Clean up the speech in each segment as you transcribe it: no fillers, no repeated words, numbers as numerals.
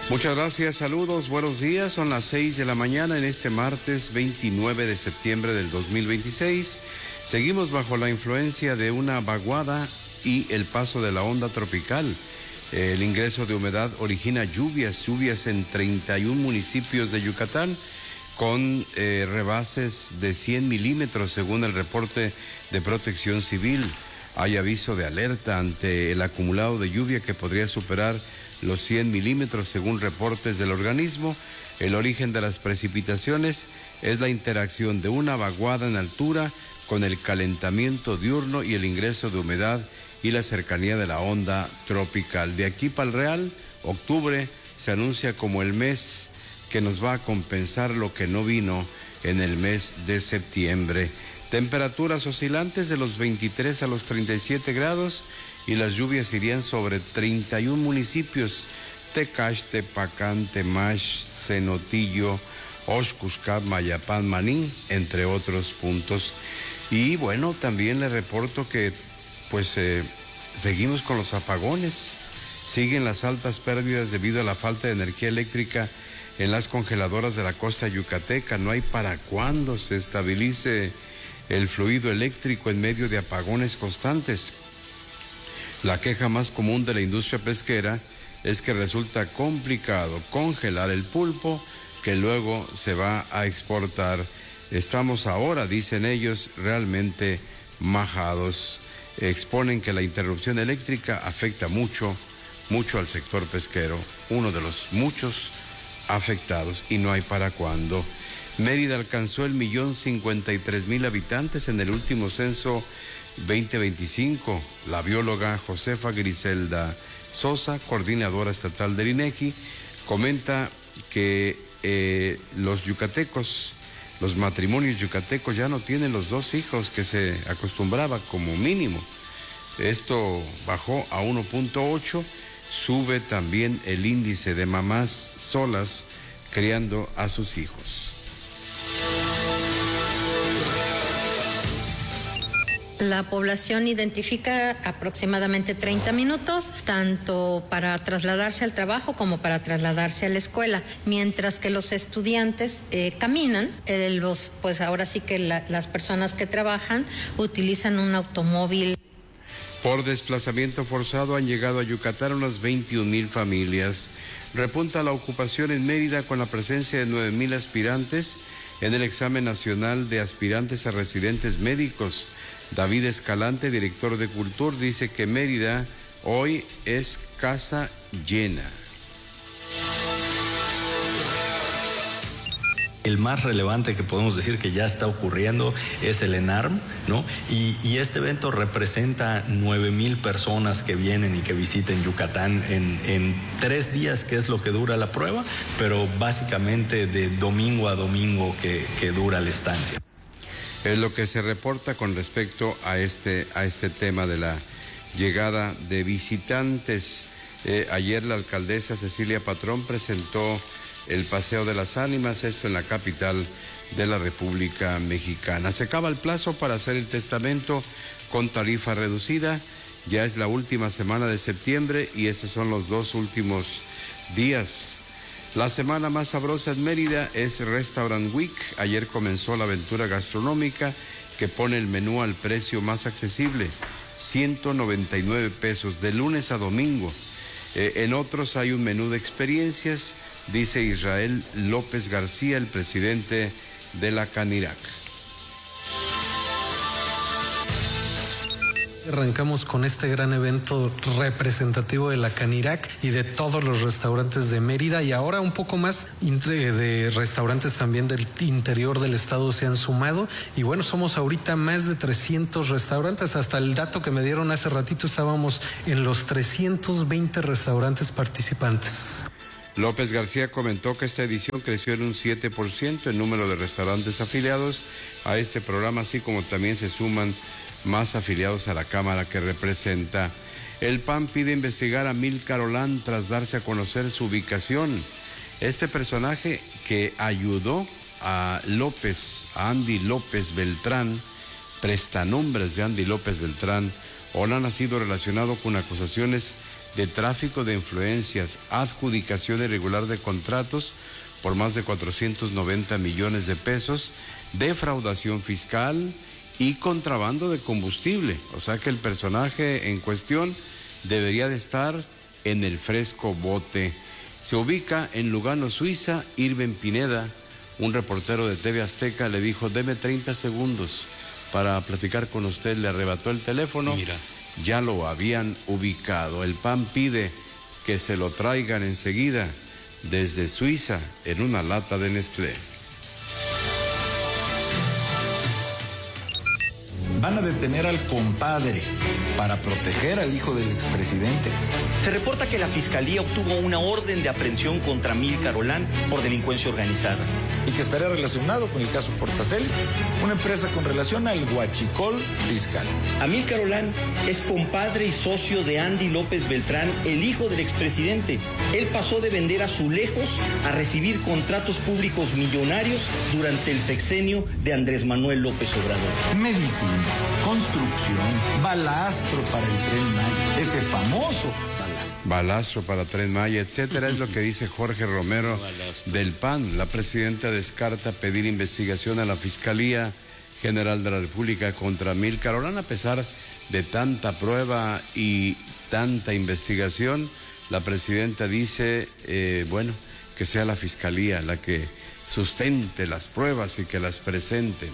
Muchas gracias, saludos, buenos días. Son las 6 de la mañana en este martes 29 de septiembre del 2026. Seguimos bajo la influencia de una vaguada y el paso de la onda tropical. El ingreso de humedad origina lluvias en 31 municipios de Yucatán con rebases de 100 milímetros según el reporte de Protección Civil. Hay aviso de alerta ante el acumulado de lluvia que podría superar los 100 milímetros según reportes del organismo. El origen de las precipitaciones es la interacción de una vaguada en altura con el calentamiento diurno y el ingreso de humedad y la cercanía de la onda tropical. De aquí para el Real, octubre se anuncia como el mes que nos va a compensar lo que no vino en el mes de septiembre. Temperaturas oscilantes de los 23 a los 37 grados y las lluvias irían sobre 31 municipios: Tecash, Tepacán, Temash, Cenotillo, Oxcuscat, Mayapán, Manín, entre otros puntos. Y bueno, también le reporto que seguimos con los apagones. Siguen las altas pérdidas debido a la falta de energía eléctrica en las congeladoras de la costa yucateca. No hay para cuándo se estabilice el fluido eléctrico en medio de apagones constantes. La queja más común de la industria pesquera es que resulta complicado congelar el pulpo que luego se va a exportar. Estamos ahora, dicen ellos, realmente majados. Exponen que la interrupción eléctrica afecta mucho al sector pesquero, uno de los muchos afectados, y no hay para cuándo. Mérida alcanzó el 1,053,000 habitantes en el último censo 2025. La bióloga Josefa Griselda Sosa, coordinadora estatal del INEGI, comenta que los yucatecos, los matrimonios yucatecos ya no tienen los 2 hijos que se acostumbraba como mínimo. Esto bajó a 1.8, sube también el índice de mamás solas criando a sus hijos. La población identifica aproximadamente 30 minutos, tanto para trasladarse al trabajo como para trasladarse a la escuela, mientras que los estudiantes caminan. Pues ahora sí que las personas que trabajan utilizan un automóvil. Por desplazamiento forzado han llegado a Yucatán unas 21,000 familias. Repunta la ocupación en Mérida con la presencia de 9,000 aspirantes en el examen nacional de aspirantes a residentes médicos. David Escalante, director de Cultur, dice que Mérida hoy es casa llena. El más relevante que podemos decir que ya está ocurriendo es el ENARM, ¿no? Y este evento representa 9,000 personas que vienen y que visiten Yucatán en 3 días, que es lo que dura la prueba, pero básicamente de domingo a domingo que dura la estancia. Es lo que se reporta con respecto a este tema de la llegada de visitantes. Ayer la alcaldesa Cecilia Patrón presentó el Paseo de las Ánimas, esto en la capital de la República Mexicana. Se acaba el plazo para hacer el testamento con tarifa reducida. Ya es la última semana de septiembre y estos son los 2 últimos días. La semana más sabrosa en Mérida es Restaurant Week. Ayer comenzó la aventura gastronómica que pone el menú al precio más accesible, 199 pesos, de lunes a domingo. En otros hay un menú de experiencias, dice Israel López García, el presidente de la Canirac. Arrancamos con este gran evento representativo de la Canirac y de todos los restaurantes de Mérida, y ahora un poco más de restaurantes también del interior del estado se han sumado, y bueno, somos ahorita más de 300 restaurantes. Hasta el dato que me dieron hace ratito estábamos en los 320 restaurantes participantes. López García comentó que esta edición creció en un 7% el número de restaurantes afiliados a este programa, así como también se suman más afiliados a la Cámara que representa. El PAN pide investigar a Amílcar Olán tras darse a conocer su ubicación. Este personaje que ayudó a Andy López Beltrán, prestanombres de Andy López Beltrán, Olán ha sido relacionado con acusaciones de tráfico de influencias, adjudicación irregular de contratos por más de 490 millones de pesos, defraudación fiscal y contrabando de combustible. O sea que el personaje en cuestión debería de estar en el fresco bote. Se ubica en Lugano, Suiza. Irving Pineda, un reportero de TV Azteca, le dijo: deme 30 segundos para platicar con usted. Le arrebató el teléfono. Mira. Ya lo habían ubicado. El PAN pide que se lo traigan enseguida desde Suiza en una lata de Nestlé. Van a detener al compadre para proteger al hijo del expresidente. Se reporta que la Fiscalía obtuvo una orden de aprehensión contra Amílcar Olán por delincuencia organizada. Y que estaría relacionado con el caso Portacelis, una empresa con relación al huachicol fiscal. Amílcar Olán es compadre y socio de Andy López Beltrán, el hijo del expresidente. Él pasó de vender azulejos a recibir contratos públicos millonarios durante el sexenio de Andrés Manuel López Obrador. Medicina, construcción, balastro para el Tren Maya, ese famoso balastro para Tren Maya, etcétera, es lo que dice Jorge Romero del PAN. La presidenta descarta pedir investigación a la Fiscalía General de la República contra Amílcar Olán. A pesar de tanta prueba y tanta investigación, la presidenta dice, que sea la Fiscalía la que sustente las pruebas y que las presenten.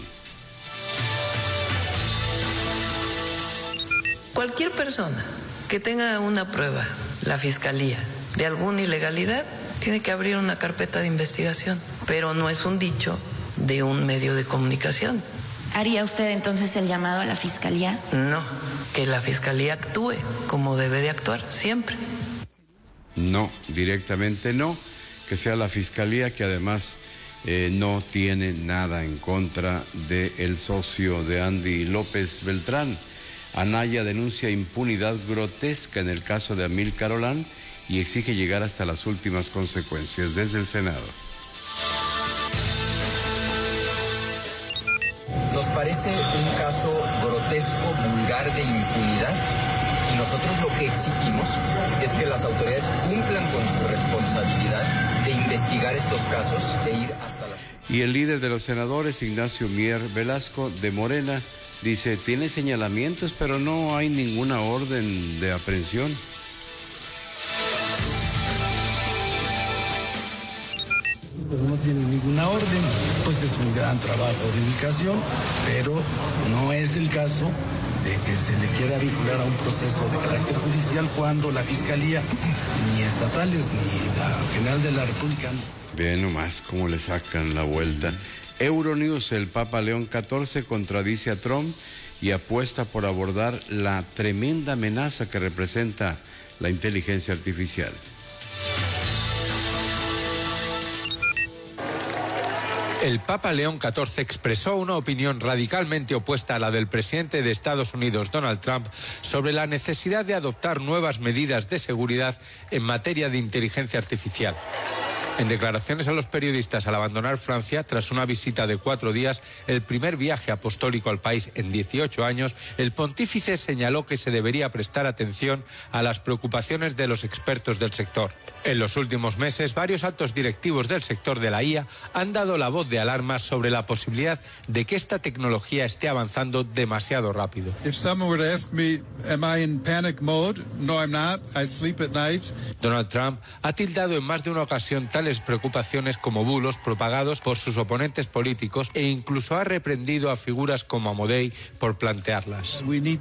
Cualquier persona que tenga una prueba, la Fiscalía, de alguna ilegalidad, tiene que abrir una carpeta de investigación, pero no es un dicho de un medio de comunicación. ¿Haría usted entonces el llamado a la Fiscalía? No, que la Fiscalía actúe como debe de actuar siempre. No, directamente no, que sea la Fiscalía, que además no tiene nada en contra del socio de Andy López Beltrán. Anaya denuncia impunidad grotesca en el caso de Amílcar Olán y exige llegar hasta las últimas consecuencias. Desde el Senado. Nos parece un caso grotesco, vulgar de impunidad, y nosotros lo que exigimos es que las autoridades cumplan con su responsabilidad de investigar estos casos, de ir hasta las... Y el líder de los senadores, Ignacio Mier Velasco, de Morena, dice, tiene señalamientos, pero no hay ninguna orden de aprehensión. Pues no tiene ninguna orden, pues es un gran trabajo de ubicación, pero no es el caso de que se le quiera vincular a un proceso de carácter judicial cuando la Fiscalía, ni estatales, ni la General de la República... Vean nomás cómo le sacan la vuelta. Euronews, el Papa León XIV contradice a Trump y apuesta por abordar la tremenda amenaza que representa la inteligencia artificial. El Papa León XIV expresó una opinión radicalmente opuesta a la del presidente de Estados Unidos, Donald Trump, sobre la necesidad de adoptar nuevas medidas de seguridad en materia de inteligencia artificial. En declaraciones a los periodistas al abandonar Francia, tras una visita de 4 días, el primer viaje apostólico al país en 18 años, el pontífice señaló que se debería prestar atención a las preocupaciones de los expertos del sector. En los últimos meses, varios altos directivos del sector de la IA han dado la voz de alarma sobre la posibilidad de que esta tecnología esté avanzando demasiado rápido. Donald Trump ha tildado en más de una ocasión tales preocupaciones como bulos propagados por sus oponentes políticos e incluso ha reprendido a figuras como Amodei por plantearlas.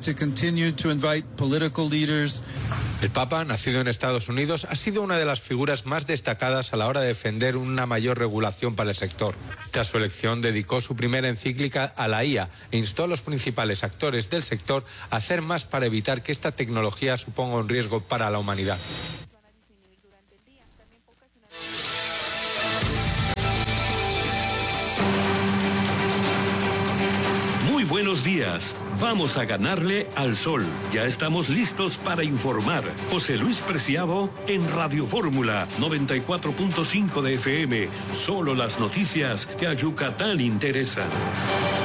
El Papa, nacido en Estados Unidos, ha sido una de las figuras más destacadas a la hora de defender una mayor regulación para el sector. Tras su elección, dedicó su primera encíclica a la IA e instó a los principales actores del sector a hacer más para evitar que esta tecnología suponga un riesgo para la humanidad. Muy buenos días. Vamos a ganarle al sol. Ya estamos listos para informar. José Luis Preciado en Radio Fórmula 94.5 de FM. Solo las noticias que a Yucatán interesan.